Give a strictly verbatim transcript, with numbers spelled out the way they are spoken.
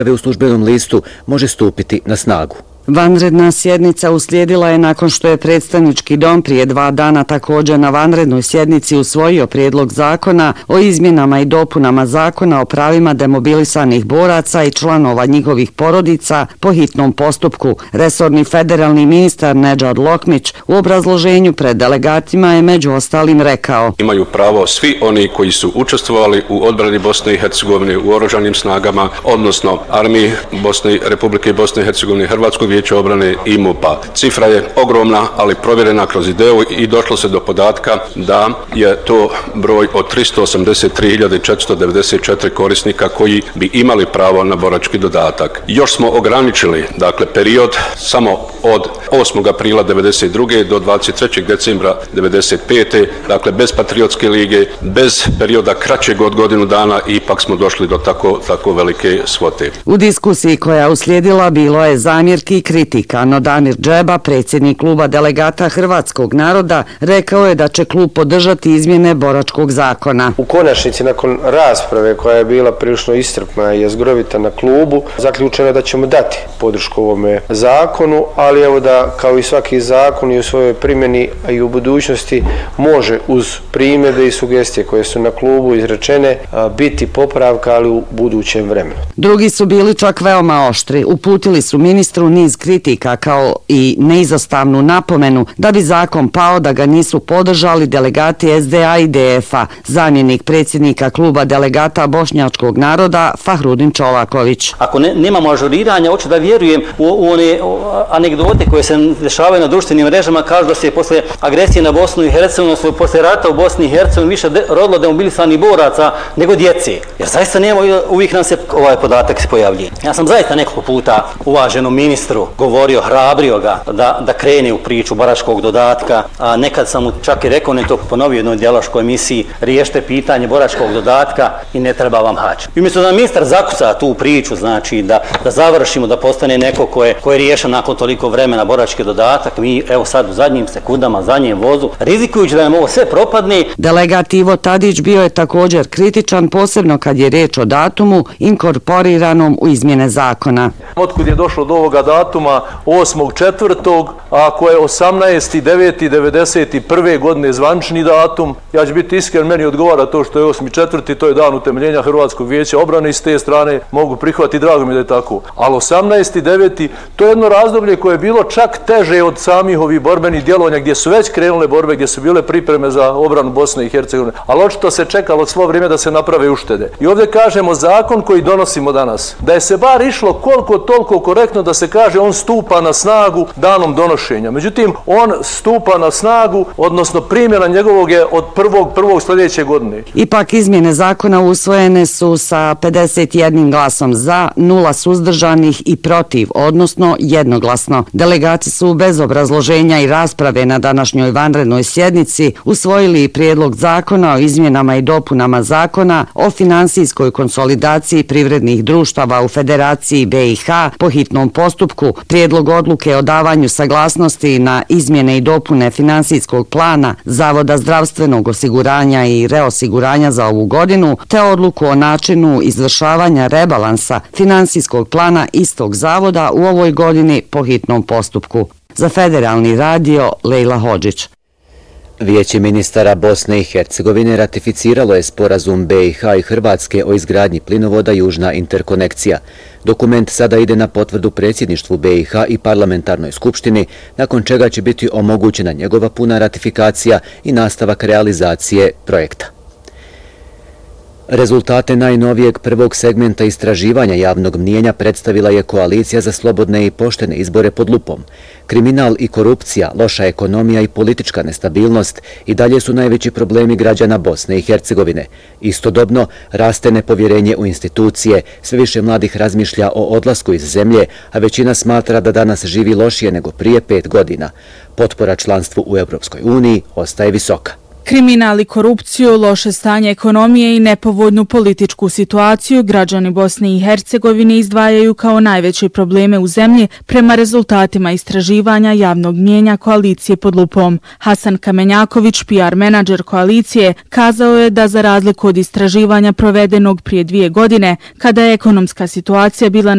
u službenom listu može stupiti na snagu. Vanredna sjednica uslijedila je nakon što je predstavnički dom prije dva dana također na vanrednoj sjednici usvojio prijedlog zakona o izmjenama i dopunama zakona o pravima demobilisanih boraca i članova njihovih porodica po hitnom postupku. Resorni federalni ministar Nedžad Lokmić u obrazloženju pred delegatima je među ostalim rekao: Imaju pravo svi oni koji su učestvovali u odbrani Bosne i Hercegovine u oružanim snagama, odnosno armiji Bosne, Republike Bosne i Hercegovine, Hrvatskog vijeća obrane i MUP-a. Cifra je ogromna, ali provjerena kroz ideu i došlo se do podatka da je to broj od tristo osamdeset tri hiljade četiristo devedeset četiri korisnika koji bi imali pravo na borački dodatak. Još smo ograničili, dakle, period samo od osmog aprila devedeset druge do dvadeset trećeg decembra devedeset pete dakle, bez Patriotske lige, bez perioda kraćeg od godinu dana, ipak smo došli do tako, tako velike svote. U diskusiji koja uslijedila bilo je zamjerki i kritika, no Damir Džeba, predsjednik kluba delegata Hrvatskog naroda, rekao je da će klub podržati izmjene boračkog zakona. U konačnici, nakon rasprave koja je bila prilično iscrpna i jezgrovita na klubu, zaključeno je da ćemo dati podršku ovome zakonu, ali evo da kao i svaki zakon i u svojoj primjeni, a i u budućnosti može uz primjedbe i sugestije koje su na klubu izrečene biti popravka, ali u budućem vremenu. Drugi su bili čak veoma oštri. Uputili su ministru niz kritika kao i neizostavnu napomenu da bi zakon pao da ga nisu podržali delegati S D A i D F-a. Zamjenik predsjednika kluba delegata Bošnjačkog naroda Fahrudin Čolaković. Ako ne, nemamo ažuriranja, hoću da vjerujem u, u one anegdote koje se dešavaju na društvenim mrežama, kažu da se je posle agresije na Bosnu i Hercegovinu, posle rata u Bosni i Hercegovini više de, rodilo demobilisanih boraca nego djece. Jer zaista nemamo, uvijek nam se ovaj podatak se pojavljuje. Ja sam zaista nekoliko puta uvaženom ministru govorio, hrabrio ga da, da krene u priču boračkog dodatka, a nekad sam mu čak i rekao, ne to ponovio jednoj djelaškoj emisiji, riješite pitanje boračkog dodatka i ne treba vam hač. I umjesto da ministar zakuca tu priču, znači da, da završimo, da postane neko ko je, ko je riješen nakon toliko vremena borački dodatak, mi evo sad u zadnjim sekundama, zadnjem vozu, rizikujući da nam ovo sve propadne. Delegat Ivo Tadić bio je također kritičan, posebno kad je riječ o datumu inkorporiranom u izmjene zakona. Otkud je došlo do ovoga datuma osmog četvrtog ako je osamnaesti deveti devedeset prve godine zvanični datum, ja ću biti iskren, meni odgovara to što je osmi četvrti, to je dan utemeljenja Hrvatskog vijeća obrane i s te strane mogu prihvatiti, drago mi da je tako. Ali osamnaesti deveti to je jedno razdoblje koje je bilo čak teže od samih ovih borbenih djelovanja gdje su već krenule borbe, gdje su bile pripreme za obranu Bosne i Hercegovine, ali očito se čekalo svo vrijeme da se naprave uštede. I ovdje kažemo zakon koji donosimo danas, da je se bar išlo koliko toliko korektno da se kaže on stupa na snagu danom donošenja. Međutim, on stupa na snagu, odnosno primjena njegovog je od prvog prvog sljedeće godine. Ipak izmjene zakona usvojene su sa pedeset jednim glasom za, nula suzdržanih i protiv, odnosno jednoglasno. Delegati su bez obrazloženja i rasprave na današnjoj vanrednoj sjednici usvojili prijedlog zakona o izmjenama i dopunama zakona o finansijskoj konsolidaciji privrednih društava u Federaciji B i H po hitnom postupku, prijedlog odluke o davanju saglasnosti na izmjene i dopune finansijskog plana Zavoda zdravstvenog osiguranja i reosiguranja za ovu godinu, te odluku o načinu izvršavanja rebalansa finansijskog plana istog zavoda u ovoj godini po hitnom postupku. Za Federalni radio, Lejla Hodžić. Vijeće ministara Bosne i Hercegovine ratificiralo je sporazum B i H i Hrvatske o izgradnji plinovoda Južna interkonekcija. Dokument sada ide na potvrdu predsjedništvu B i H i parlamentarnoj skupštini, nakon čega će biti omogućena njegova puna ratifikacija i nastavak realizacije projekta. Rezultate najnovijeg prvog segmenta istraživanja javnog mnijenja predstavila je Koalicija za slobodne i poštene izbore pod lupom. Kriminal i korupcija, loša ekonomija i politička nestabilnost i dalje su najveći problemi građana Bosne i Hercegovine. Istodobno, raste nepovjerenje u institucije, sve više mladih razmišlja o odlasku iz zemlje, a većina smatra da danas živi lošije nego prije pet godina. Potpora članstvu u Europskoj uniji ostaje visoka. Kriminal i korupciju, loše stanje ekonomije i nepovoljnu političku situaciju građani Bosne i Hercegovine izdvajaju kao najveće probleme u zemlji prema rezultatima istraživanja javnog mnijenja Koalicije pod lupom. Hasan Kamenjaković, P R menadžer Koalicije, kazao je da za razliku od istraživanja provedenog prije dvije godine, kada je ekonomska situacija bila